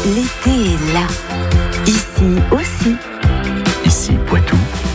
L'été est là. Ici aussi. Ici Poitou,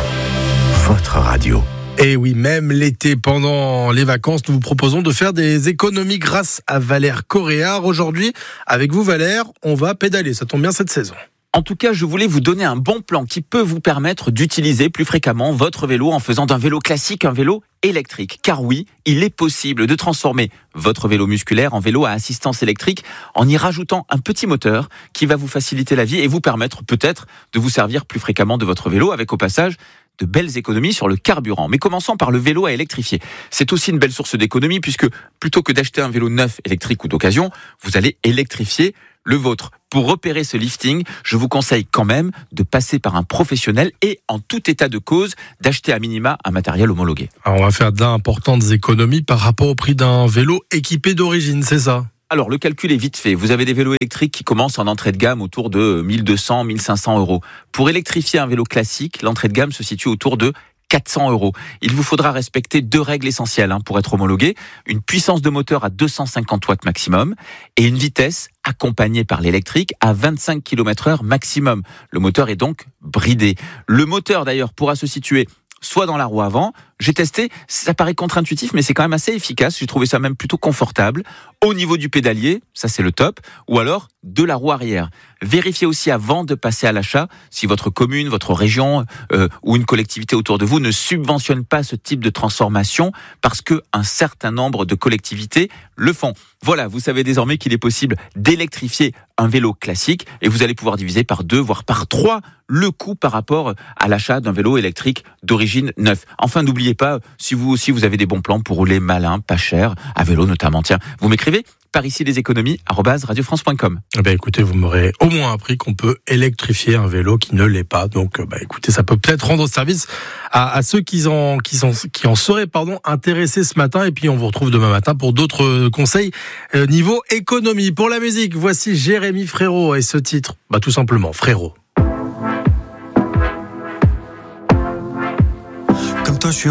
votre radio. Et oui, même l'été, pendant les vacances, nous vous proposons de faire des économies grâce à Valère Coréard. Aujourd'hui, avec vous Valère, on va pédaler, ça tombe bien cette saison. En tout cas, je voulais vous donner un bon plan qui peut vous permettre d'utiliser plus fréquemment votre vélo en faisant d'un vélo classique un vélo électrique. Car oui, il est possible de transformer votre vélo musculaire en vélo à assistance électrique en y rajoutant un petit moteur qui va vous faciliter la vie et vous permettre peut-être de vous servir plus fréquemment de votre vélo avec au passage de belles économies sur le carburant. Mais commençons par le vélo à électrifier. C'est aussi une belle source d'économie puisque plutôt que d'acheter un vélo neuf, électrique ou d'occasion, vous allez électrifier le vôtre. Pour repérer ce lifting, je vous conseille quand même de passer par un professionnel et en tout état de cause, d'acheter à minima un matériel homologué. Alors on va faire d'importantes économies par rapport au prix d'un vélo équipé d'origine, c'est ça ? Alors, le calcul est vite fait. Vous avez des vélos électriques qui commencent en entrée de gamme autour de 1200, 1500 euros. Pour électrifier un vélo classique, l'entrée de gamme se situe autour de 400 euros. Il vous faudra respecter 2 règles essentielles pour être homologué. Une puissance de moteur à 250 watts maximum et une vitesse accompagnée par l'électrique à 25 km/h maximum. Le moteur est donc bridé. Le moteur d'ailleurs pourra se situer soit dans la roue avant. J'ai testé, ça paraît contre-intuitif, mais c'est quand même assez efficace. J'ai trouvé ça même plutôt confortable. Au niveau du pédalier, ça c'est le top, ou alors de la roue arrière. Vérifiez aussi avant de passer à l'achat si votre commune, votre région ou une collectivité autour de vous ne subventionne pas ce type de transformation parce qu'un certain nombre de collectivités le font. Voilà, vous savez désormais qu'il est possible d'électrifier un vélo classique et vous allez pouvoir diviser par 2, voire par 3 le coût par rapport à l'achat d'un vélo électrique d'origine neuf. Enfin, n'oubliez pas, si vous aussi vous avez des bons plans pour rouler malin, pas cher, à vélo notamment. Tiens, vous m'écrivez par ici les économies @radiofrance.com. Écoutez, vous m'aurez au moins appris qu'on peut électrifier un vélo qui ne l'est pas. Donc, écoutez, ça peut peut-être rendre service à ceux qui en seraient intéressés ce matin. Et puis, on vous retrouve demain matin pour d'autres conseils niveau économie. Pour la musique, voici Jérémy Frérot et ce titre, tout simplement Frérot. Comme toi, je suis